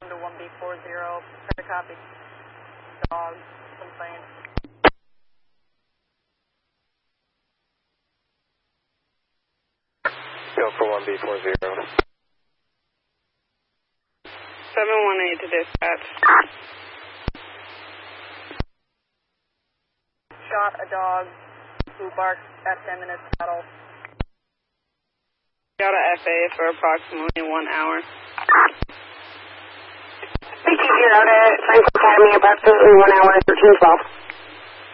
to 1B40. Try to copy. Dog complaint. Go for 1B40. 718 to dispatch. Shot a dog who barked at 10 minutes battle. Got a FA for approximately 1 hour. Thank you, Franklin Academy, approximately 1 hour, 1312.